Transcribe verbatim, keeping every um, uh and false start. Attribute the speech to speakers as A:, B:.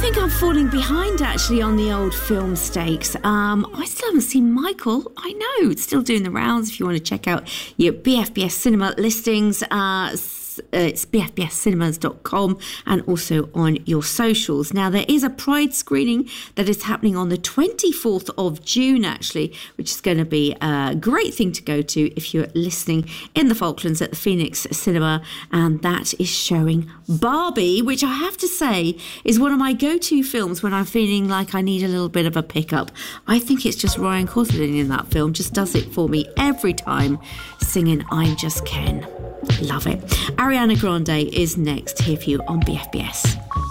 A: think I'm falling behind actually on the old film stakes. Um, I still haven't seen Michael. I know, it's still doing the rounds. If you want to check out your B F B S cinema listings, uh, Uh, it's b f b s cinemas dot com and also on your socials. Now, there is a Pride screening that is happening on the twenty-fourth of June, actually, which is going to be a great thing to go to if you're listening in the Falklands at the Phoenix Cinema. And that is showing Barbie, which I have to say is one of my go-to films when I'm feeling like I need a little bit of a pickup. I think it's just Ryan Gosling in that film, just does it for me every time, singing I'm Just Ken. Love it. Ariana Grande is next here for you on B F B S.